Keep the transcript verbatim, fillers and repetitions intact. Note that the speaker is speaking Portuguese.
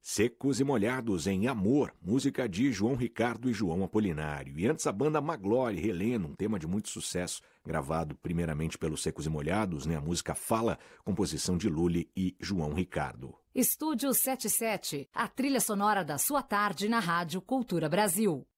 Secos e Molhados em Amor, música de João Ricardo e João Apolinário. E antes a banda Maglore, Helena, um tema de muito sucesso, gravado primeiramente pelos Secos e Molhados, né? A música Fala, composição de Lully e João Ricardo. Estúdio setenta e sete, a trilha sonora da sua tarde na Rádio Cultura Brasil.